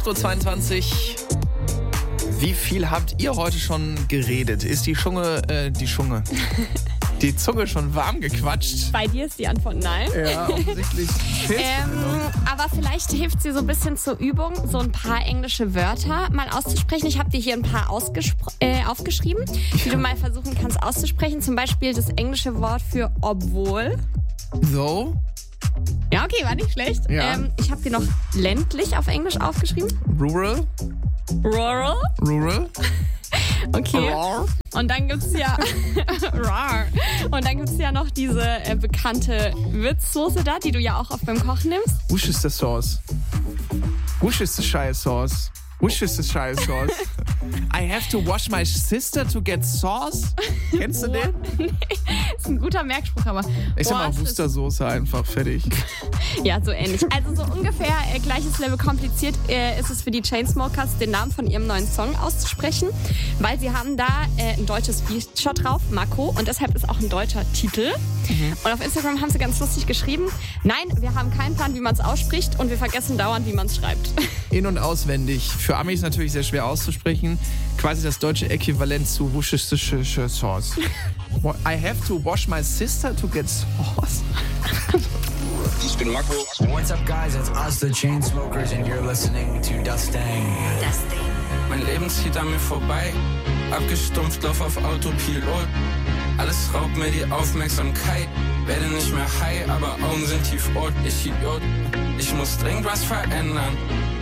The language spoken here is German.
8.22 Uhr. Wie viel habt ihr heute schon geredet? Ist die Zunge schon warm gequatscht? Bei dir ist die Antwort nein. Ja, offensichtlich. Aber vielleicht hilft sie so ein bisschen zur Übung, so ein paar englische Wörter mal auszusprechen. Ich habe dir hier ein paar aufgeschrieben, die du mal versuchen kannst auszusprechen. Zum Beispiel das englische Wort für obwohl. So? Ja, okay, war nicht schlecht. Ja. Ich habe dir noch ländlich auf Englisch aufgeschrieben. Rural? Rural. Okay. Rar. Und dann gibt's ja noch diese bekannte Würzsoße da, die du ja auch oft beim Kochen nimmst. Wusch ist the sauce. Wusch ist the shy sauce. Wusch ist the shy sauce. I have to wash my sister to get sauce. Kennst du den? Nee, ist ein guter Merkspruch, aber... Ich sag mal Wustersoße einfach, fertig. Ja, so ähnlich. Also so ungefähr gleiches Level kompliziert ist es für die Chainsmokers, den Namen von ihrem neuen Song auszusprechen, weil sie haben da ein deutsches Feature drauf, Mako, und deshalb ist auch ein deutscher Titel. Und auf Instagram haben sie ganz lustig geschrieben, nein, wir haben keinen Plan, wie man es ausspricht und wir vergessen dauernd, wie man es schreibt. In- und auswendig. Für Amis natürlich sehr schwer auszusprechen. Quasi das deutsche Äquivalent zu Worcestershire Sauce. I have to wash my sister to get sauce. Ich bin Mako. What's up, guys? It's us, the Chainsmokers, and you're listening to Dustin. Mein Leben zieht an mir vorbei, abgestumpft, lauf auf Autopilot. Alles raubt mir die Aufmerksamkeit, werde nicht mehr high, aber Augen sind tiefrot. Ich Idiot, ich muss dringend was verändern.